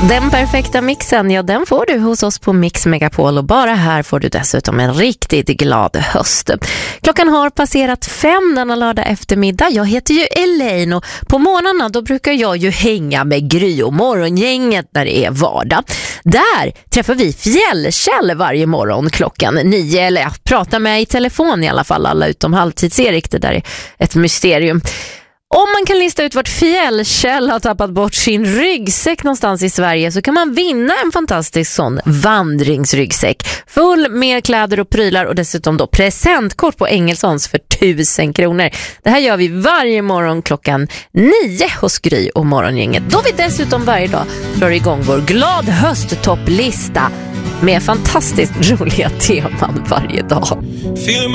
Den perfekta mixen, ja den får du hos oss på Mix Megapol och bara här får du dessutom en riktigt glad höst. Klockan har passerat 5 denna lördag eftermiddag. Jag heter ju Elaine och på morgnarna då brukar jag ju hänga med Gry och morgongänget när det är vardag. Där träffar vi Fjällkäll varje morgon klockan 9, eller jag pratar med i telefon i alla fall, alla utom Halvtids-Erik, det där är ett mysterium. Om man kan lista ut vart Fjällkäll har tappat bort sin ryggsäck någonstans i Sverige så kan man vinna en fantastisk sån vandringsryggsäck full med kläder och prylar och dessutom då presentkort på Engelsons för 1000 kronor. Det här gör vi varje morgon klockan 9 hos Gry och morgongänget. Då vi dessutom varje dag drar igång vår glad hösttopplista med fantastiskt roliga teman varje dag.